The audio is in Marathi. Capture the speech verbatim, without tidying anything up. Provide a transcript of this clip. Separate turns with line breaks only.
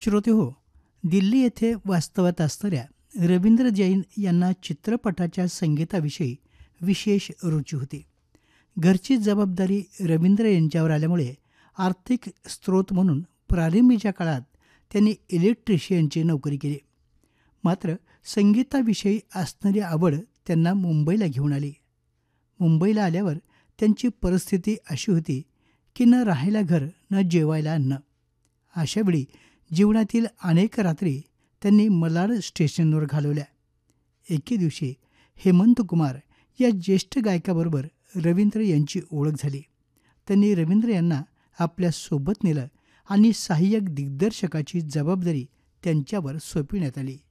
श्रोते हो, दिल्ली येथे वास्तव्यात असणाऱ्या रवींद्र जैन यांना चित्रपटाच्या संगीताविषयी विशेष रुची होती. घरची जबाबदारी रवींद्र यांच्यावर आल्यामुळे आर्थिक स्रोत म्हणून प्रारंभीच्या काळात त्यांनी इलेक्ट्रिशियनची नोकरी केली. मात्र संगीताविषयी असणारी आवड त्यांना मुंबईला घेऊन आली. मुंबईला आल्यावर त्यांची परिस्थिती अशी होती की न राहायला घर, न जेवायला अन्न. अशावेळी जीवनातील अनेक रात्री त्यांनी मलाड स्टेशनवर घालवल्या. एके दिवशी हेमंत कुमार या ज्येष्ठ गायकाबरोबर रवींद्र यांची ओळख झाली. त्यांनी रवींद्र यांना आपल्या सोबत नेलं आणि सहाय्यक दिग्दर्शकाची जबाबदारी त्यांच्यावर सोपविण्यात आली.